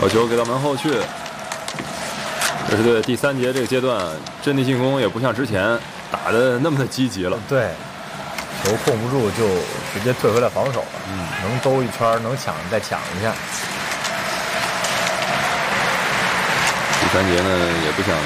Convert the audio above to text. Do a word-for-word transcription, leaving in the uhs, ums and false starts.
好球给到门后去。这是对第三节这个阶段阵地进攻也不像之前打的那么的积极了。 对，球控不住就直接退回来防守了。 嗯， 能兜一圈，能抢再抢一下。 第三节呢也不想